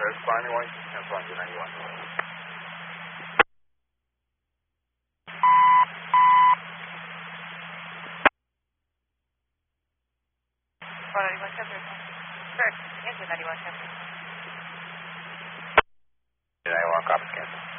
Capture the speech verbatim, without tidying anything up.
There's Fly anyone, cancel on G ninety-one. Fly ninety-one, cancel. Sure, cancel ninety-one, cancel. G ninety-one, copy, cancel.